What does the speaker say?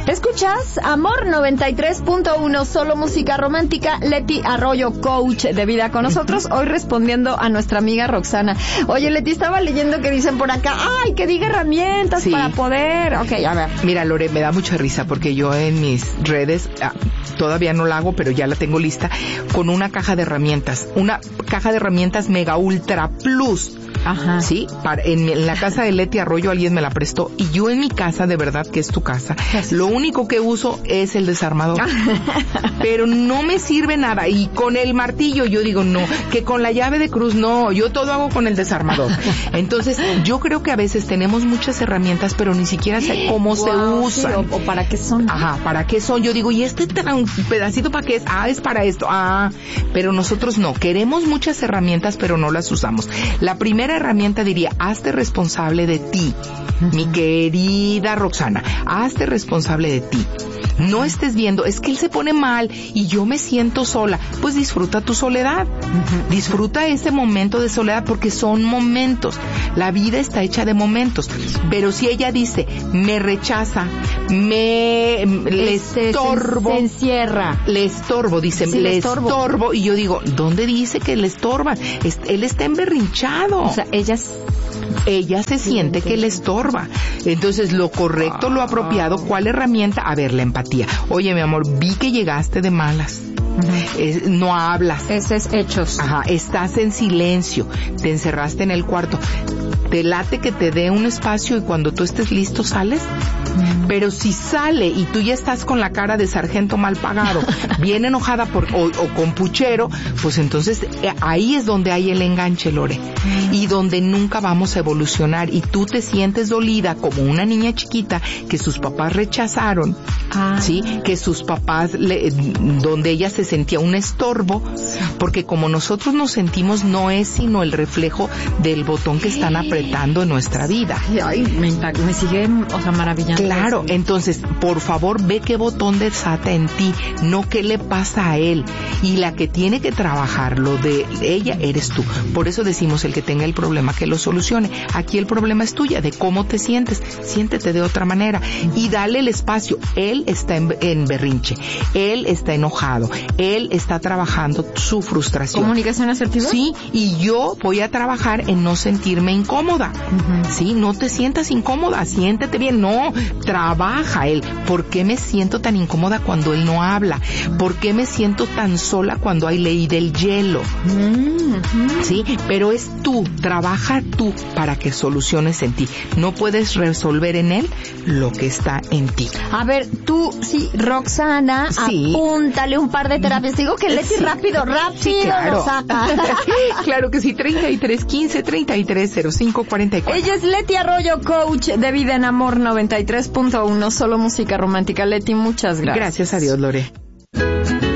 Escuchas Amor 93.1, solo música romántica. Leti Arroyo, coach de vida con nosotros, hoy respondiendo a nuestra amiga Roxana. Oye, Leti, estaba leyendo que dicen por acá, ay, que diga herramientas para poder. Ok, a ver. Mira, Lore, me da mucha risa porque yo en mis redes, todavía no la hago, pero ya la tengo lista, con una caja de herramientas mega ultra plus. Ajá. Sí, en la casa de Leti Arroyo alguien me la prestó y yo en mi casa, de verdad que es tu casa, lo único que uso es el desarmador. Pero no me sirve nada. Y con el martillo yo digo no, que con la llave de cruz no, yo todo hago con el desarmador. Entonces yo creo que a veces tenemos muchas herramientas pero ni siquiera sé cómo se usan. Sí, o para qué son. Ajá, para qué son. Yo digo, ¿y este pedacito para qué es? Es para esto. Pero nosotros no, queremos muchas herramientas pero no las usamos. La primera herramienta diría, hazte responsable de ti, mi querida Roxana, hazte responsable de ti. No estés viendo, es que él se pone mal y yo me siento sola. Pues disfruta tu soledad, disfruta ese momento de soledad porque son momentos. La vida está hecha de momentos. Pero si ella dice, me rechaza, le estorbo, se encierra, le estorbo, dice, sí, le estorbo, y yo digo, ¿dónde dice que le estorba? Él está emberrinchado. O sea, ella se siente que le estorba. Entonces, lo correcto, lo apropiado, ¿cuál herramienta? A ver, la empatía. Oye, mi amor, vi que llegaste de malas. No hablas. Ese es hechos. Ajá, estás en silencio, te encerraste en el cuarto. Te late que te dé un espacio y cuando tú estés listo sales. Pero si sale y tú ya estás con la cara de sargento mal pagado, bien enojada o con puchero, pues entonces ahí es donde hay el enganche, Lore, y donde nunca vamos a evolucionar y tú te sientes dolida como una niña chiquita que sus papás rechazaron, ¿sí? Que sus papás, donde ella se sentía un estorbo, porque como nosotros nos sentimos no es sino el reflejo del botón que están apretando en nuestra vida. Ay, me sigue, maravillando. Claro, entonces, por favor, ve qué botón desata en ti, no qué le pasa a él. Y la que tiene que trabajar lo de ella eres tú. Por eso decimos, el que tenga el problema que lo solucione. Aquí el problema es tuya, de cómo te sientes. Siéntete de otra manera y dale el espacio. Él está en berrinche, él está enojado, él está trabajando su frustración. ¿Comunicación asertiva? Sí, y yo voy a trabajar en no sentirme incómoda. Sí, no te sientas incómoda, siéntete bien. No, trabaja él. ¿Por qué me siento tan incómoda cuando él no habla? ¿Por qué me siento tan sola cuando hay ley del hielo? Sí, pero es tú, trabaja tú para que soluciones en ti. No puedes resolver en él lo que está en ti. A ver, tú, sí, Roxana, apúntale un par de terapias. Digo que Leti rápido sí, claro. lo saca. Claro que sí, 3315-330544. Ella es Leti Arroyo, coach de vida en Amor 93.1, solo música romántica. Leti, muchas gracias. Gracias a Dios, Lore.